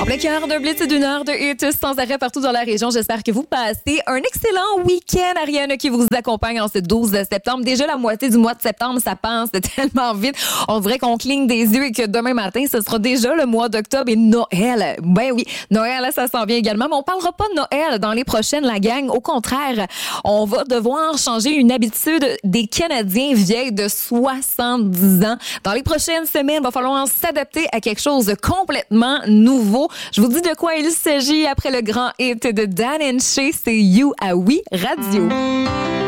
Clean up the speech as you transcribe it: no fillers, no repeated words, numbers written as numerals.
plein cœur d'un blitz d'une heure de hits sans arrêt partout dans la région. J'espère que vous passez un excellent week-end. Ariane qui vous accompagne en ce 12 septembre. Déjà la moitié du mois de septembre, ça passe tellement vite. On dirait qu'on cligne des yeux et que demain matin, ce sera déjà le mois d'octobre et Noël. Ben oui, Noël, ça s'en vient également. Mais on parlera pas de Noël dans les prochaines, la gang. Au contraire, on va devoir changer une habitude des Canadiens vieilles de 70 ans. Dans les prochaines semaines, il va falloir s'adapter à quelque chose de complètement nouveau. Je vous dis de quoi il s'agit après le grand hit de Dan & Shay, c'est You à Oui Radio.